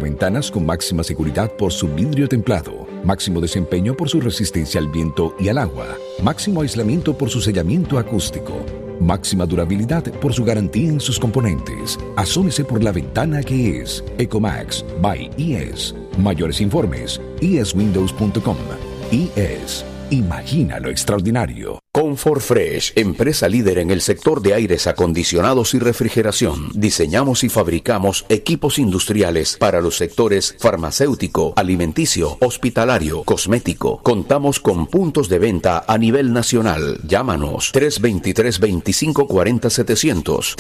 ventanas con máxima seguridad por su vidrio templado, máximo desempeño por su resistencia al viento y al agua, máximo aislamiento por su sellamiento acústico, máxima durabilidad por su garantía en sus componentes. Asómese por la ventana que es Ecomax by IES. Mayores informes, ieswindows.com. IES. Imagina lo extraordinario. Comfort Fresh, empresa líder en el sector de aires acondicionados y refrigeración. Diseñamos y fabricamos equipos industriales para los sectores farmacéutico, alimenticio, hospitalario, cosmético. Contamos con puntos de venta a nivel nacional. Llámanos 323-2540-700,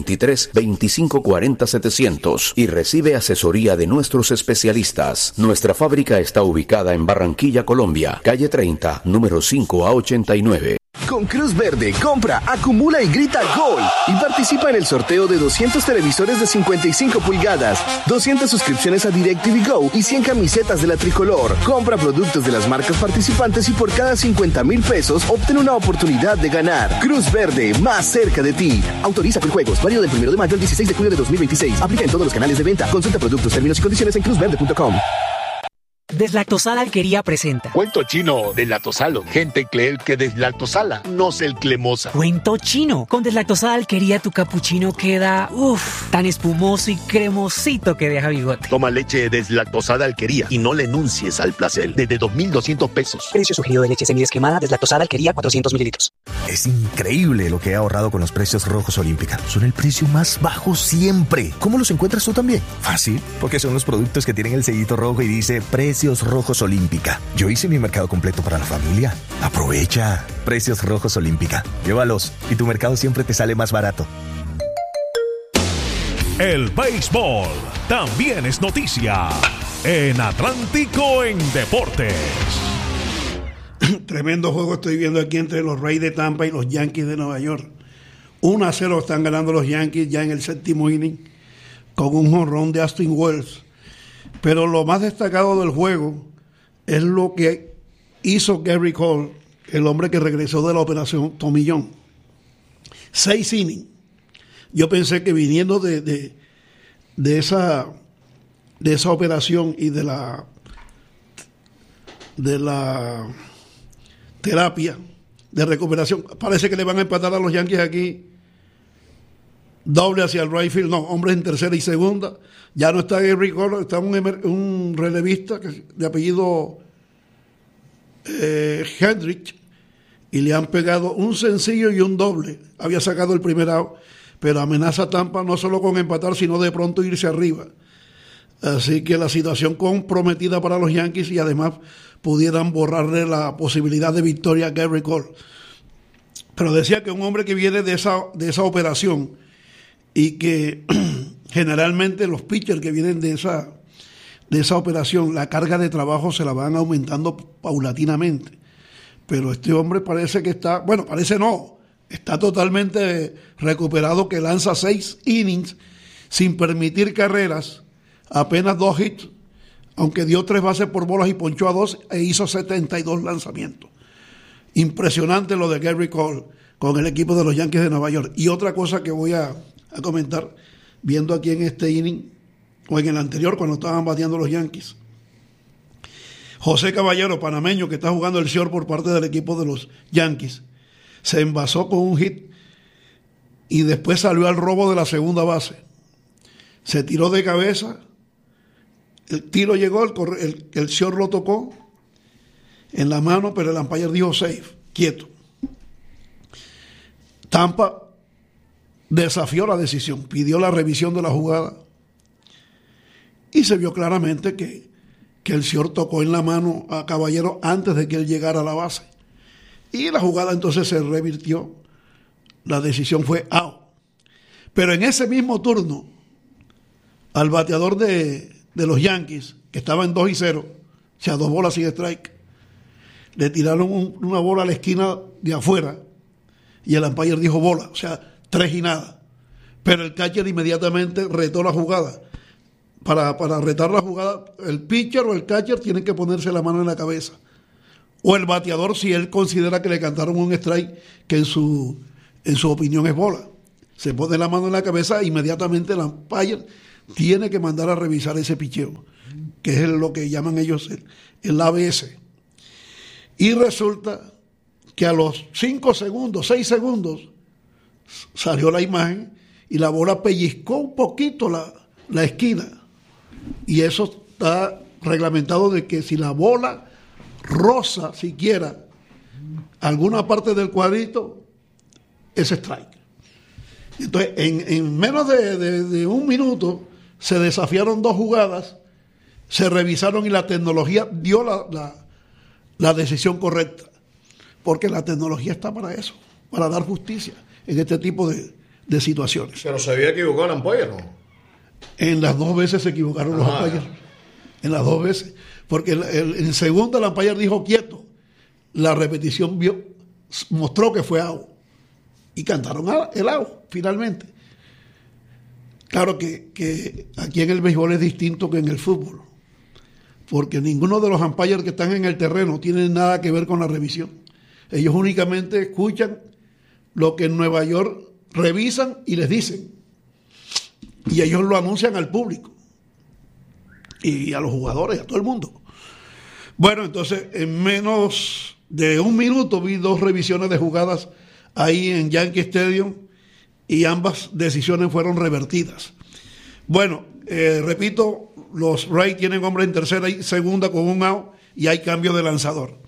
323-2540-700 y recibe asesoría de nuestros especialistas. Nuestra fábrica está ubicada en Barranquilla, Colombia, calle 30, número 5 a 89. Con Cruz Verde, compra, acumula y grita ¡Gol! Y participa en el sorteo de 200 televisores de 55 pulgadas, 200 suscripciones a DirecTV Go y 100 camisetas de la tricolor. Compra productos de las marcas participantes y por cada 50,000 pesos obtén una oportunidad de ganar. Cruz Verde, más cerca de ti. Autoriza con juegos, válido del 1 de mayo al 16 de julio de 2026. Aplica en todos los canales de venta. Consulta productos, términos y condiciones en cruzverde.com. Deslactosada Alquería presenta Cuento chino deslactosalo. Gente cree que deslactosala, no es el cremosa. Cuento chino. Con Deslactosada Alquería tu capuchino queda tan espumoso y cremosito que deja bigote. Toma leche deslactosada Alquería y no le enuncies al placer. Desde 2,200 pesos. Precio sugerido de leche semidescremada Deslactosada Alquería 400 mililitros. Es increíble lo que he ahorrado con los precios Rojos Olímpica. Son el precio más bajo siempre. ¿Cómo los encuentras tú también? Fácil, porque son los productos que tienen el sellito rojo y dice Precios Rojos Olímpica. Yo hice mi mercado completo para la familia. Aprovecha. Precios Rojos Olímpica. Llévalos y tu mercado siempre te sale más barato. El béisbol también es noticia en Atlántico en Deportes. Tremendo juego estoy viendo aquí entre los Rays de Tampa y los Yankees de Nueva York. 1-0 están ganando los Yankees ya en el séptimo inning con un jonrón de Austin Wells. Pero lo más destacado del juego es lo que hizo Gary Cole, el hombre que regresó de la operación Tommy John. 6 innings. Yo pensé que viniendo de esa operación y de la terapia de recuperación, parece que le van a empatar a los Yankees aquí. Doble hacia el right field, no, hombres en tercera y segunda. Ya no está Gary Cole, está un relevista de apellido Hendrich, y le han pegado un sencillo y un doble. Había sacado el primer out, pero amenaza a Tampa no solo con empatar, sino de pronto irse arriba. Así que la situación comprometida para los Yankees, y además pudieran borrarle la posibilidad de victoria a Gary Cole. Pero decía que un hombre que viene de esa operación, y que generalmente los pitchers que vienen de esa operación, la carga de trabajo se la van aumentando paulatinamente. Pero este hombre parece que está, bueno, parece no, está totalmente recuperado, que lanza 6 innings sin permitir carreras, apenas 2 hits, aunque dio 3 bases por bolas y ponchó a 2 e hizo 72 lanzamientos. Impresionante lo de Gary Cole con el equipo de los Yankees de Nueva York. Y otra cosa que voy a comentar, viendo aquí en este inning, o en el anterior cuando estaban bateando los Yankees, José Caballero, panameño, que está jugando el short por parte del equipo de los Yankees, se envasó con un hit y después salió al robo de la segunda base. Se tiró de cabeza, el tiro llegó, el short lo tocó en la mano, pero el umpire dijo safe, quieto. Tampa desafió la decisión, pidió la revisión de la jugada y se vio claramente que el señor tocó en la mano a Caballero antes de que él llegara a la base. Y la jugada entonces se revirtió, la decisión fue out. Pero en ese mismo turno, al bateador de los Yankees, que estaba en 2-0, o sea, 2 bolas sin strike, le tiraron una bola a la esquina de afuera y el umpire dijo bola, o sea, 3 y nada. Pero el catcher inmediatamente retó la jugada. Para retar la jugada, el pitcher o el catcher tienen que ponerse la mano en la cabeza. O el bateador, si él considera que le cantaron un strike que en su opinión es bola. Se pone la mano en la cabeza e inmediatamente el umpire tiene que mandar a revisar ese picheo, que es lo que llaman ellos el ABS. Y resulta que a los 5 segundos, 6 segundos, salió la imagen y la bola pellizcó un poquito la esquina. Y eso está reglamentado de que si la bola roza siquiera alguna parte del cuadrito, es strike. Entonces, en menos de un minuto se desafiaron 2 jugadas, se revisaron y la tecnología dio la decisión correcta. Porque la tecnología está para eso, para dar justicia en este tipo de situaciones. Pero se había equivocado el umpire, ¿no? En las 2 veces se equivocaron los umpires. En las 2 veces. Porque en segunda el umpire dijo quieto. La repetición mostró que fue out. Y cantaron el out, finalmente. Claro que aquí en el béisbol es distinto que en el fútbol. Porque ninguno de los umpires que están en el terreno tiene nada que ver con la revisión. Ellos únicamente escuchan lo que en Nueva York revisan y les dicen. Y ellos lo anuncian al público. Y a los jugadores, a todo el mundo. Bueno, entonces, en menos de un minuto vi 2 revisiones de jugadas ahí en Yankee Stadium y ambas decisiones fueron revertidas. Bueno, repito, los Rays tienen hombre en tercera y segunda con un out y hay cambio de lanzador.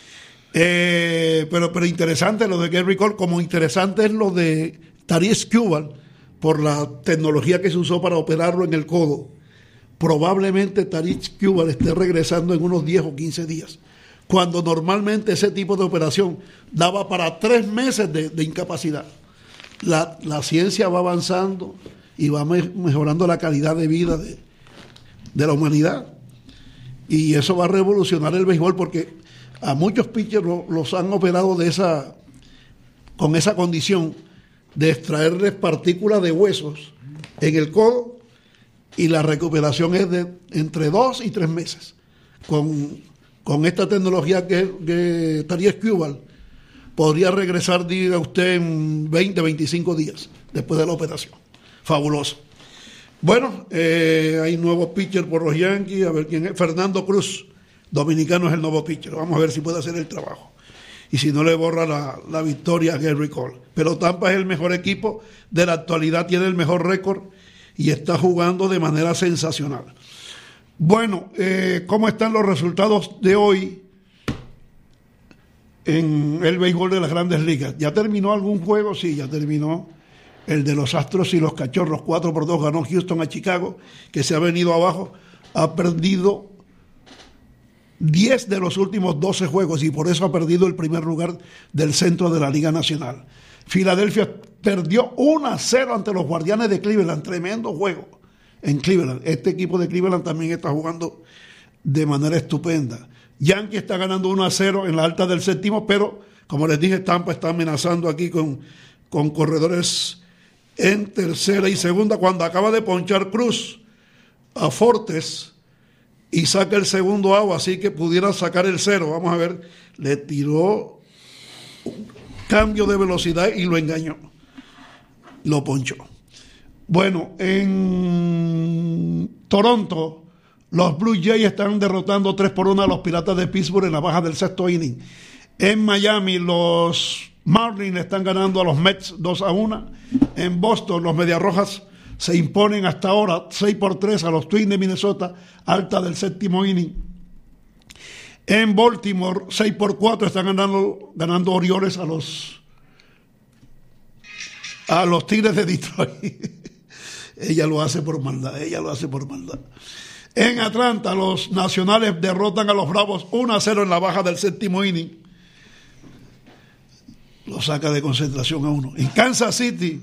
Pero interesante lo de Gerrit Cole, como interesante es lo de Tarik Skubal por la tecnología que se usó para operarlo en el codo. Probablemente Tarik Skubal esté regresando en unos 10 o 15 días, cuando normalmente ese tipo de operación daba para 3 meses de incapacidad. La ciencia va avanzando y va mejorando la calidad de vida de la humanidad, y eso va a revolucionar el béisbol, porque a muchos pitchers los han operado con esa condición de extraerles partículas de huesos en el codo, y la recuperación es de entre 2 y 3 meses. Con esta tecnología que Tarik Skubal podría regresar, diga usted, en 20, 25 días después de la operación. Fabuloso. Bueno, hay nuevos pitchers por los Yankees. A ver quién es. Fernando Cruz, dominicano, es el nuevo pitcher. Vamos a ver si puede hacer el trabajo. Y si no le borra la victoria a Gerrit Cole. Pero Tampa es el mejor equipo de la actualidad, tiene el mejor récord y está jugando de manera sensacional. Bueno, ¿cómo están los resultados de hoy en el béisbol de las Grandes Ligas? ¿Ya terminó algún juego? Sí, ya terminó el de los Astros y los Cachorros. 4-2 ganó Houston a Chicago, que se ha venido abajo, ha perdido 10 de los últimos 12 juegos y por eso ha perdido el primer lugar del centro de la Liga Nacional. Filadelfia perdió 1-0 ante los Guardianes de Cleveland. Tremendo juego en Cleveland. Este equipo de Cleveland también está jugando de manera estupenda. Yankee está ganando 1-0 en la alta del séptimo, pero como les dije, Tampa está amenazando aquí con corredores en tercera y segunda, cuando acaba de ponchar Cruz a Fortes y saca el segundo out, así que pudiera sacar el 0. Vamos a ver, le tiró un cambio de velocidad y lo engañó, lo ponchó. Bueno, en Toronto los Blue Jays están derrotando 3-1 a los Piratas de Pittsburgh en la baja del sexto inning. En Miami los Marlins están ganando a los Mets 2-1. En Boston los Mediarrojas se imponen hasta ahora 6-3 a los Twins de Minnesota, alta del séptimo inning. En Baltimore 6-4 están ganando Orioles a los Tigres de Detroit. Ella lo hace por maldad. En Atlanta los Nacionales derrotan a los Bravos 1-0 en la baja del séptimo inning. Lo saca de concentración a uno. En Kansas City,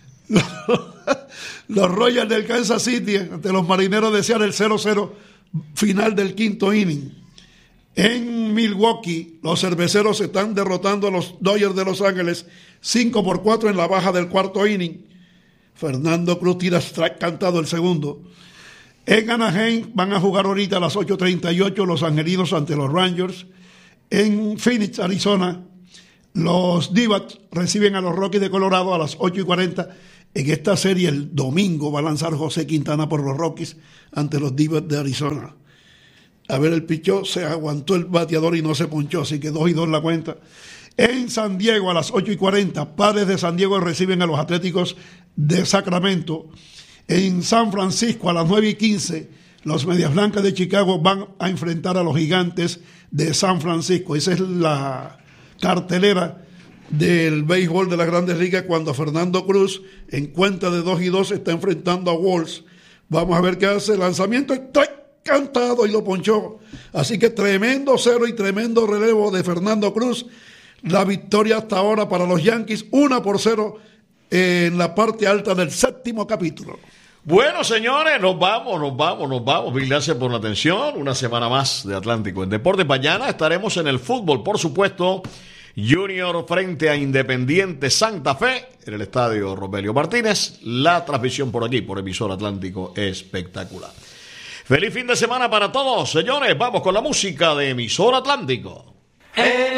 los Royals del Kansas City ante los Marineros de Seattle, el 0-0 final del quinto inning. En Milwaukee, los Cerveceros están derrotando a los Dodgers de Los Ángeles 5-4 en la baja del cuarto inning. Fernando Cruz tira strike cantado el segundo. En Anaheim van a jugar ahorita a las 8:38 los Angelinos ante los Rangers. En Phoenix, Arizona, los D-backs reciben a los Rockies de Colorado a las 8:40 En esta serie el domingo va a lanzar José Quintana por los Rockies ante los D-backs de Arizona. A ver, el pichó, se aguantó el bateador y no se ponchó, así que 2-2 la cuenta. En San Diego a las 8:40, Padres de San Diego reciben a los Atléticos de Sacramento. En San Francisco a las 9:15, los Medias Blancas de Chicago van a enfrentar a los Gigantes de San Francisco. Esa es la cartelera del béisbol de las Grandes Ligas cuando Fernando Cruz, en cuenta de 2-2, está enfrentando a Walls. Vamos a ver qué hace. El lanzamiento está cantado y lo ponchó. Así que tremendo cero y tremendo relevo de Fernando Cruz. La victoria hasta ahora para los Yankees, 1-0 en la parte alta del 7º capítulo. Bueno, señores, nos vamos. Mil gracias por la atención. Una semana más de Atlántico en Deportes. Mañana estaremos en el fútbol, por supuesto. Junior frente a Independiente Santa Fe en el estadio Romelio Martínez. La transmisión por aquí, por emisor Atlántico, espectacular. Feliz fin de semana para todos, señores. Vamos con la música de emisor Atlántico.